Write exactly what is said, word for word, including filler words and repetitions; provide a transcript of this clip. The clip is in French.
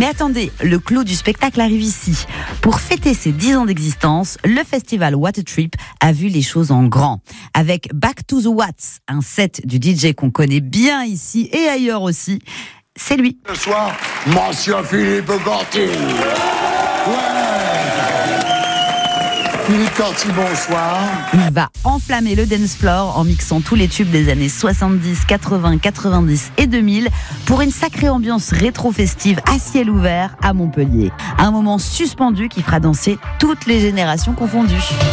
Mais attendez, le clou du spectacle arrive ici. Pour fêter ses dix ans d'existence, le festival What a Trip a vu les choses en grand. Avec Back to the Watts, un set du D J qu'on connaît bien ici et ailleurs aussi. C'est lui. Ce soir, Monsieur Philippe Corti. Ouais. Philippe Corti, bonsoir. Il va enflammer le dance floor en mixant tous les tubes des années soixante-dix, quatre-vingts, quatre-vingt-dix et deux mille pour une sacrée ambiance rétro-festive à ciel ouvert à Montpellier. Un moment suspendu qui fera danser toutes les générations confondues.